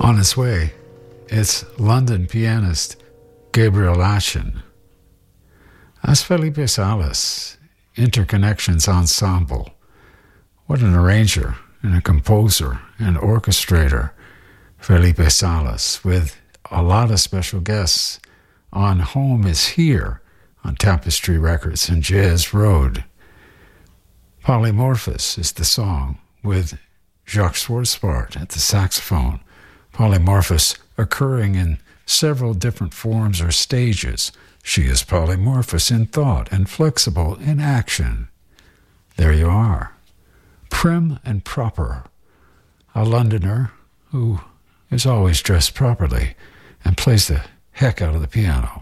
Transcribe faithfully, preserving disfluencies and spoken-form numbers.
On its way, it's London pianist Gabriel Ashen. As Felipe Salas, Interconnections Ensemble. What an arranger and a composer and orchestrator, Felipe Salas, with a lot of special guests on Home is Here on Tapestry Records and Jazz Road. Polymorphous is the song, with Jacques Schwartzbart at the saxophone. Polymorphous occurring in several different forms or stages. She is polymorphous in thought and flexible in action. There you are. Prim and proper. A Londoner who is always dressed properly and plays the heck out of the piano.